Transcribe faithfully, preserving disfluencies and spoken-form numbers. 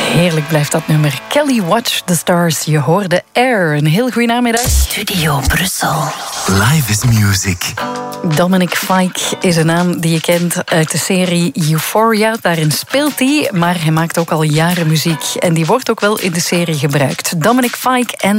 Heerlijk blijft dat nummer. Kelly Watch the Stars. Je hoorde Air. Een heel goede namiddag. Studio Brussel. Live is music. Dominic Fike is een naam die je kent uit de serie Euphoria. Daarin speelt hij, maar hij maakt ook al jaren muziek. En die wordt ook wel in de serie gebruikt. Dominic Fike en